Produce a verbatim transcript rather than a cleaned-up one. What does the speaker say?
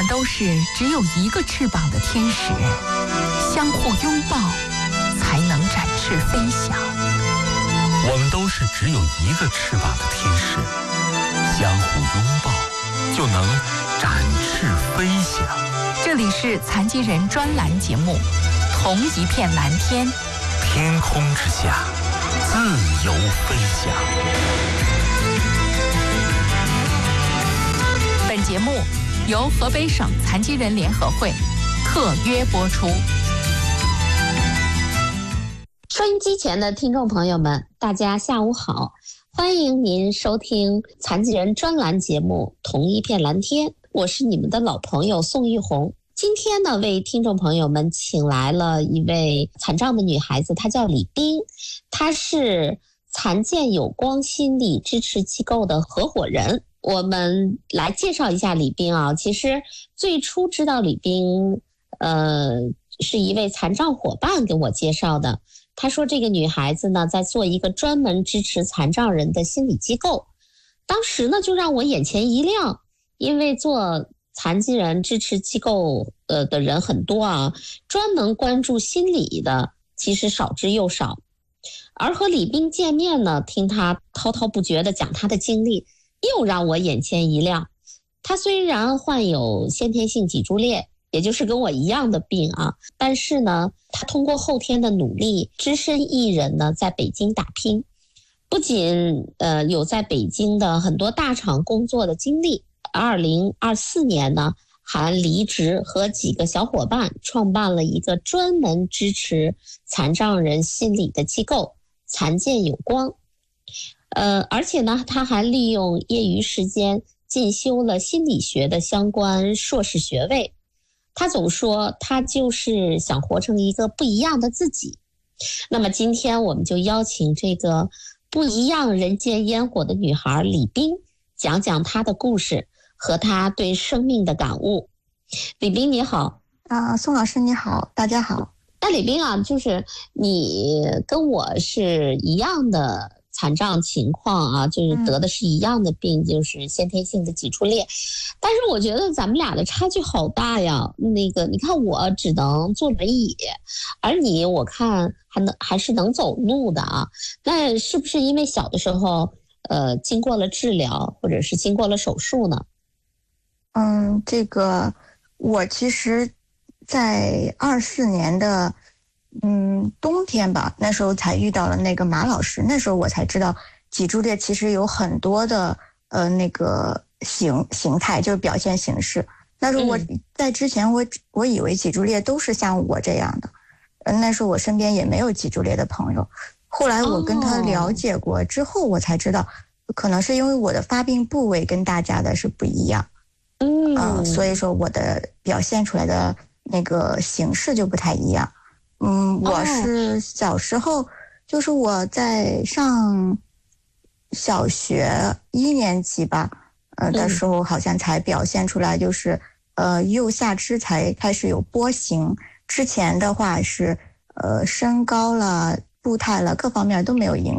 都是只有一个翅膀的天使，相互拥抱才能展翅飞翔。 我们都是只有一个翅膀的天使，相互拥抱就能展翅飞翔。 这里是残疾人专栏节目《同一片蓝天》， 天空之下自由飞翔。 本节目由河北省残疾人联合会特约播出。 收音机前的听众朋友们，大家下午好，欢迎您收听残疾人专栏节目《同一片蓝天》，我是你们的老朋友宋玉红。今天呢，为听众朋友们请来了一位残障的女孩子，她叫李冰，她是残健有光心理支持机构的合伙人。我们来介绍一下李冰啊，其实最初知道李冰，呃，是一位残障伙伴给我介绍的。他说这个女孩子呢，在做一个专门支持残障人的心理机构，当时呢就让我眼前一亮，因为做残疾人支持机构呃的人很多啊，专门关注心理的其实少之又少。而和李冰见面呢，听他滔滔不绝地讲他的经历，又让我眼前一亮。他虽然患有先天性脊柱裂，也就是跟我一样的病啊，但是呢，他通过后天的努力，只身一人呢，在北京打拼。不仅呃有在北京的很多大厂工作的经历，二零二四年呢，还离职和几个小伙伴创办了一个专门支持残障人心理的机构——残健有光。呃，而且呢，他还利用业余时间进修了心理学的相关硕士学位。他总说他就是想活成一个不一样的自己。那么今天我们就邀请这个不一样人间烟火的女孩李冰，讲讲她的故事和她对生命的感悟。李冰你好。 啊，宋老师你好，大家好。 那李冰啊，就是你跟我是一样的残障情况啊，就是得的是一样的病，嗯、就是先天性的脊柱裂，但是我觉得咱们俩的差距好大呀。那个，你看我只能坐轮椅，而你我看还能还是能走路的啊。那是不是因为小的时候，呃，经过了治疗，或者是经过了手术呢？ 嗯，这个我其实，在二四年的。嗯，冬天吧，那时候才遇到了那个马老师，那时候我才知道脊柱裂其实有很多的呃那个形形态，就是表现形式。那时候我在之前我我以为脊柱裂都是像我这样的，呃那时候我身边也没有脊柱裂的朋友。后来我跟他了解过之后，我才知道，可能是因为我的发病部位跟大家的是不一样，嗯、呃，所以说我的表现出来的那个形式就不太一样。嗯，我是小时候，就是我在上小学一年级吧，呃的时候，好像才表现出来，就是呃右下肢才开始有波形。之前的话是呃身高了、步态了，各方面都没有影